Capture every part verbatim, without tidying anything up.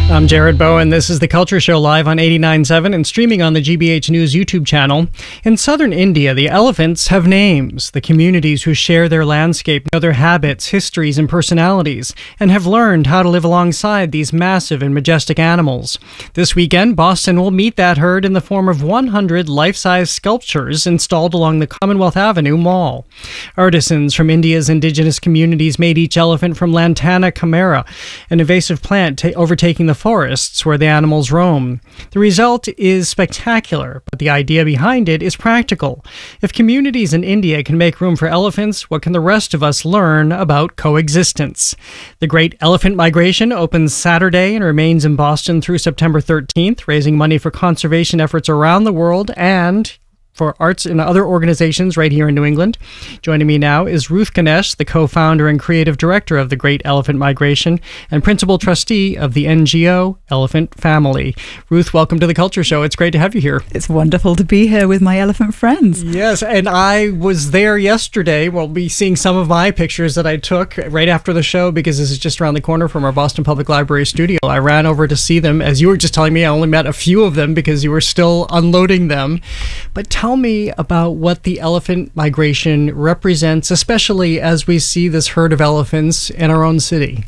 I'm Jared Bowen. This is The Culture Show live on eighty-nine point seven and streaming on the G B H News YouTube channel. In southern India, the elephants have names. The communities who share their landscape know their habits, histories, and personalities, and have learned how to live alongside these massive and majestic animals. This weekend, Boston will meet that herd in the form of one hundred life-size sculptures installed along the Commonwealth Avenue Mall. Artisans from India's indigenous communities made each elephant from Lantana camara, an invasive plant ta- overtaking the forests where the animals roam. The result is spectacular, but the idea behind it is practical. If communities in India can make room for elephants, what can the rest of us learn about coexistence? The Great Elephant Migration opens Saturday and remains in Boston through September thirteenth, raising money for conservation efforts around the world and for arts and other organizations right here in New England. Joining me now is Ruth Ganesh, the co-founder and creative director of the Great Elephant Migration and principal trustee of the N G O Elephant Family. Ruth, welcome to The Culture Show. It's great to have you here. It's wonderful to be here with my elephant friends. Yes, and I was there yesterday. We'll be seeing some of my pictures that I took right after the show because this is just around the corner from our Boston Public Library studio. I ran over to see them. As you were just telling me, I only met a few of them because you were still unloading them. But tell Tell me about what the elephant migration represents, especially as we see this herd of elephants in our own city.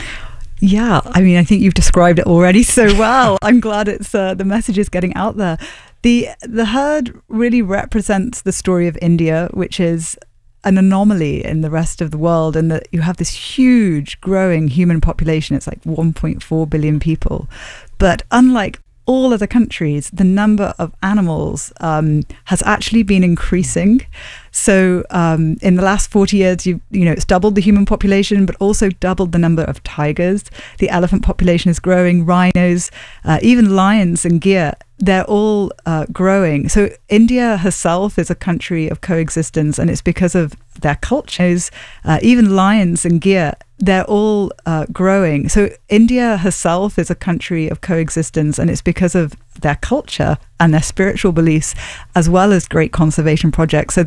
Yeah, I mean, I think you've described it already so well. I'm glad it's uh, the message is getting out there. The the herd really represents the story of India, which is an anomaly in the rest of the world, and that you have this huge growing human population. It's like one point four billion people. But unlike all other countries, the number of animals um, has actually been increasing. So um, in the last forty years, you you know, it's doubled the human population, but also doubled the number of tigers. The elephant population is growing, rhinos, uh, even lions and gyr. They're all uh, growing. So India herself is a country of coexistence, and it's because of their cultures. Uh, even lions and gyr, they're all uh, growing. So India herself is a country of coexistence, and it's because of their culture and their spiritual beliefs, as well as great conservation projects. So